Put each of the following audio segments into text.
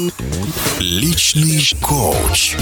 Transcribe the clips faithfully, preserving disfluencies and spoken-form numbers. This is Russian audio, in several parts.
Личный коуч.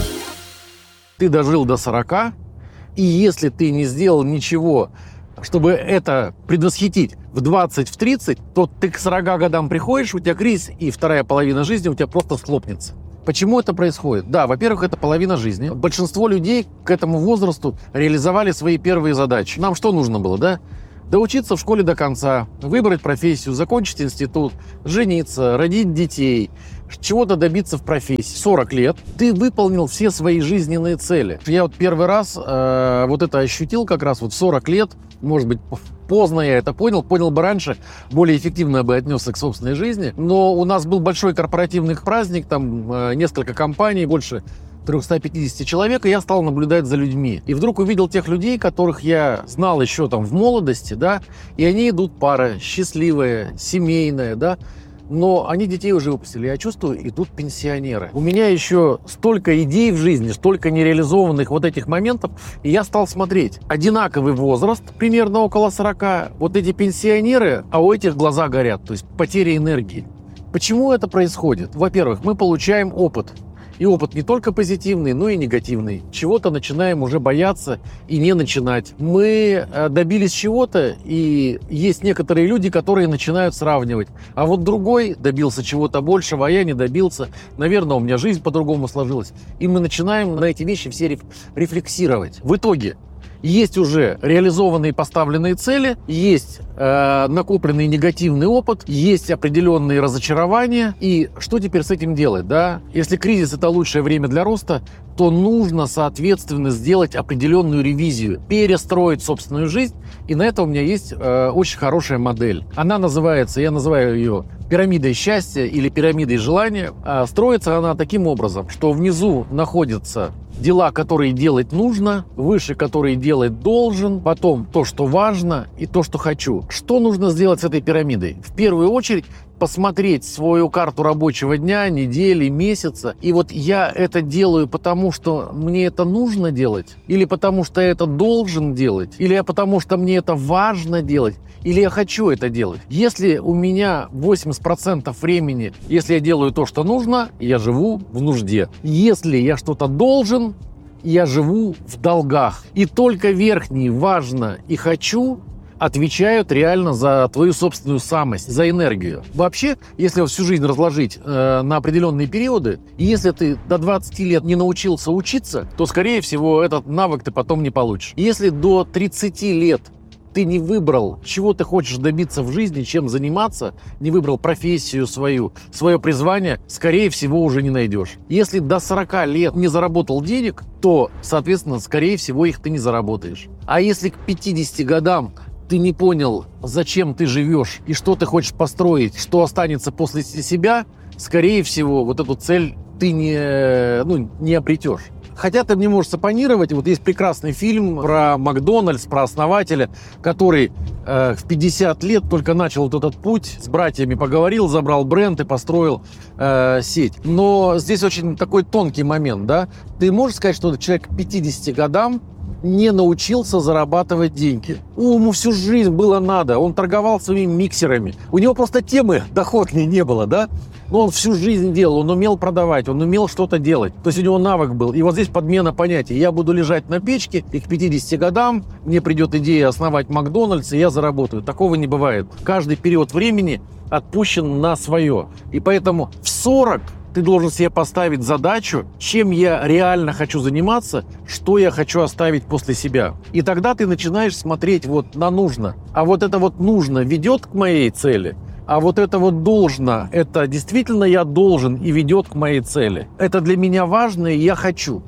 Ты дожил до сорока, и если ты не сделал ничего, чтобы это предвосхитить в двадцать, в тридцать, то ты к сорока годам приходишь, у тебя кризис, и вторая половина жизни у тебя просто схлопнется. Почему это происходит? Да, во-первых, это половина жизни. Большинство людей к этому возрасту реализовали свои первые задачи. Нам что нужно было, да? Доучиться в школе до конца, выбрать профессию, закончить институт, жениться, родить детей, чего-то добиться в профессии. сорок лет ты выполнил все свои жизненные цели. Я вот первый раз э, вот это ощутил как раз вот в сорок лет, может быть, поздно я это понял, понял бы раньше, более эффективно бы отнесся к собственной жизни. Но у нас был большой корпоративный праздник, там э, несколько компаний, больше триста пятьдесят человек, и я стал наблюдать за людьми. И вдруг увидел тех людей, которых я знал еще там в молодости, да, и они идут пара, счастливая, семейная, да, но они детей уже выпустили. Я чувствую, идут пенсионеры. У меня еще столько идей в жизни, столько нереализованных вот этих моментов, и я стал смотреть. Одинаковый возраст, примерно около сорока, вот эти пенсионеры, а у этих глаза горят, то есть потеря энергии. Почему это происходит? Во-первых, мы получаем опыт. И опыт не только позитивный, но и негативный. Чего-то начинаем уже бояться и не начинать. Мы добились чего-то, и есть некоторые люди, которые начинают сравнивать. А вот другой добился чего-то большего, а я не добился. Наверное, у меня жизнь по-другому сложилась. И мы начинаем на эти вещи все рефлексировать. В итоге есть уже реализованные поставленные цели, есть э, накопленный негативный опыт, есть определенные разочарования. И что теперь с этим делать? Да? Если кризис – это лучшее время для роста, то нужно, соответственно, сделать определенную ревизию, перестроить собственную жизнь. И на это у меня есть э, очень хорошая модель. Она называется, я называю ее пирамидой счастья или пирамидой желания. А строится она таким образом, что внизу находятся дела, которые делать нужно, выше, которые делать должен, потом то, что важно, и то, что хочу. Что нужно сделать с этой пирамидой? В первую очередь посмотреть свою карту рабочего дня, недели, месяца. И вот я это делаю потому, что мне это нужно делать, или потому, что я это должен делать, или потому, что мне это важно делать, или я хочу это делать. Если у меня восемьдесят процентов времени, если я делаю то, что нужно, я живу в нужде. Если я что-то должен, я живу в долгах. И только верхний «важно» и «хочу» отвечают реально за твою собственную самость, за энергию. Вообще, если всю жизнь разложить э, на определенные периоды, и если ты до двадцати лет не научился учиться, то, скорее всего, этот навык ты потом не получишь. Если до тридцати лет ты не выбрал, чего ты хочешь добиться в жизни, чем заниматься, не выбрал профессию свою, свое призвание, скорее всего, уже не найдешь. Если до сорока лет не заработал денег, то, соответственно, скорее всего, их ты не заработаешь. А если к пятидесяти годам ты не понял, зачем ты живешь и что ты хочешь построить, что останется после себя, скорее всего, вот эту цель ты не, ну, не обретешь. Хотя ты мне можешь оппонировать, вот есть прекрасный фильм про Макдональдс, про основателя, который э, в пятьдесят лет только начал вот этот путь, с братьями поговорил, забрал бренд и построил э, сеть. Но здесь очень такой тонкий момент, да? Ты можешь сказать, что человек к пятидесяти годам не научился зарабатывать деньги. Ему всю жизнь было надо, он торговал своими миксерами. У него просто темы доходной не было, да? Но он всю жизнь делал, он умел продавать, он умел что-то делать. То есть у него навык был. И вот здесь подмена понятий. Я буду лежать на печке, и к пятидесяти годам мне придет идея основать Макдональдс, и я заработаю. Такого не бывает. Каждый период времени отпущен на свое. И поэтому в сорок ты должен себе поставить задачу, чем я реально хочу заниматься, что я хочу оставить после себя. И тогда ты начинаешь смотреть вот на нужно. А вот это вот нужно ведет к моей цели, а вот это вот должно, это действительно я должен и ведет к моей цели. Это для меня важно, и я хочу.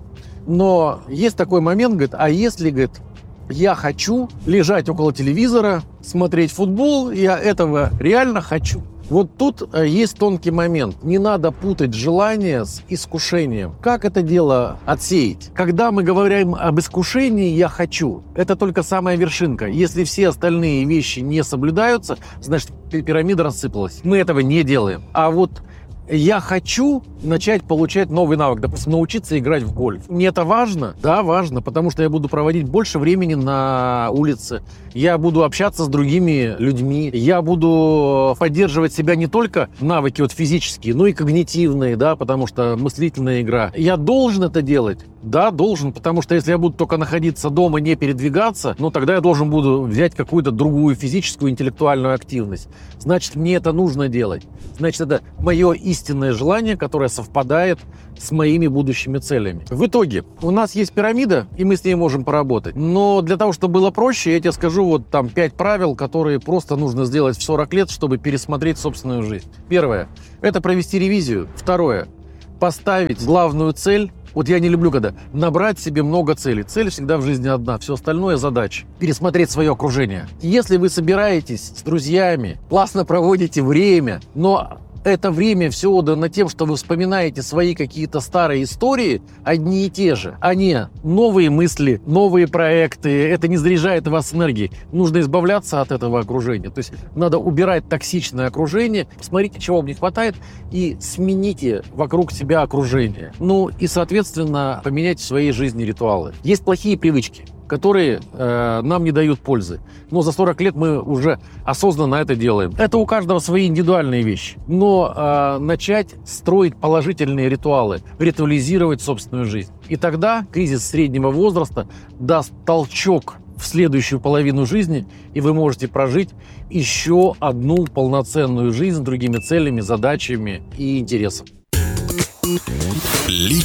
Но есть такой момент, говорит, а если, говорит, я хочу лежать около телевизора, смотреть футбол, я этого реально хочу. Вот тут есть тонкий момент. Не надо путать желание с искушением. Как это дело отсеять? Когда мы говорим об искушении «я хочу», это только самая вершинка. Если все остальные вещи не соблюдаются, значит, пирамида рассыпалась. Мы этого не делаем. А вот Я хочу начать получать новый навык, допустим, научиться играть в гольф. Мне это важно? Да, важно, потому что я буду проводить больше времени на улице, я буду общаться с другими людьми, я буду поддерживать себя не только навыки вот физические, но и когнитивные, да, потому что мыслительная игра. Я должен это делать? Да, должен, потому что если я буду только находиться дома, не передвигаться, ну тогда я должен буду взять какую-то другую физическую, интеллектуальную активность. Значит, мне это нужно делать. Значит, это мое истинное желание, которое совпадает с моими будущими целями. В итоге у нас есть пирамида, и мы с ней можем поработать. Но для того, чтобы было проще, я тебе скажу вот там пять правил, которые просто нужно сделать в сорок лет, чтобы пересмотреть собственную жизнь. Первое – это провести ревизию. Второе – поставить главную цель. Вот я не люблю, когда набрать себе много целей. Цель всегда в жизни одна, все остальное – задача. Пересмотреть свое окружение. Если вы собираетесь с друзьями, классно проводите время, но это время все отдано тем, что вы вспоминаете свои какие-то старые истории, одни и те же, а не новые мысли, новые проекты. Это не заряжает вас энергией. Нужно избавляться от этого окружения. То есть надо убирать токсичное окружение, посмотрите, чего вам не хватает, и смените вокруг себя окружение. Ну и, соответственно, поменяйте в своей жизни ритуалы. Есть плохие привычки, которые э, нам не дают пользы. Но за сорок лет мы уже осознанно это делаем. Это у каждого свои индивидуальные вещи. Но э, начать строить положительные ритуалы, ритуализировать собственную жизнь. И тогда кризис среднего возраста даст толчок в следующую половину жизни, и вы можете прожить еще одну полноценную жизнь с другими целями, задачами и интересами.